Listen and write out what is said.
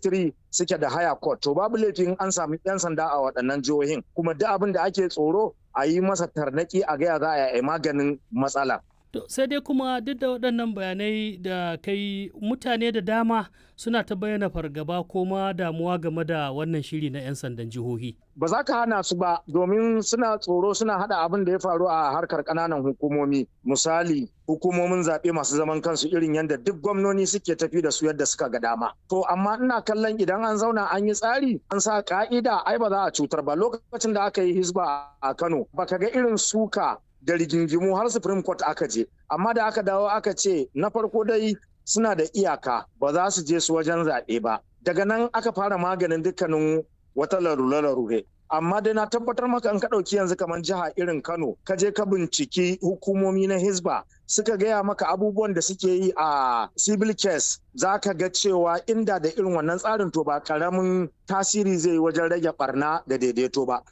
registry suke da higher court. To babu laifin an sami 'yan sanda a waɗannan jihohin, kuma duk abin da ake tsoro a yi masa tarnaki a gaya za a yi maganin matsala. Sai dai kuma duk da waɗannan bayanai da kai, mutane da dama suna ta bayyana fargaba ko ma damuwa game da wannan shiri na 'yan sandan jihohi. Ba za ka hana su ba, domin suna tsoro suna hada abin da ya faru a harkar ƙananan hukumomi. Misali, hukumomin zaɓe masu zaman kansu irin yadda duk gwamnoni suke tafi da su yadda suka ga dama. To amma ina kallon idan an zauna an yi tsari, an sa ka'ida, ai ba za a cutar ba. Lokacin da aka yi Hisba a Kano, baka ga irin suka da rigingimu har Supreme Court aka je, amma da aka dawo aka ce na farko dai suna da iyaka, ba za su je su wajen zaɓe ba. Daga nan aka fara maganin dukkanin wata larure. Amma dai na tabbatar maka in ka ɗauki yanzu kamar jiha irin Kano, ka je ka binciki hukumomi na Hisba suka gaya maka abubuwan da suke yi a civil case, za ka ga cewa inda da irin wannan tsarin to ba karamin tasiri zai yi wajen rage barna da daidaito ba.